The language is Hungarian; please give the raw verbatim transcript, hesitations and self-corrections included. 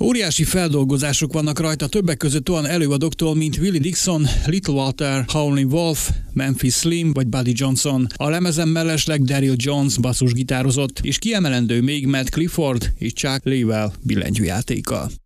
Óriási feldolgozások vannak rajta, többek között olyan előadóktól, mint Willie Dixon, Little Walter, Howlin' Wolf, Memphis Slim vagy Buddy Johnson. A lemezen mellesleg Daryl Jones basszusgitározott, és kiemelendő még Matt Clifford és Chuck Leavell billentyűjátéka.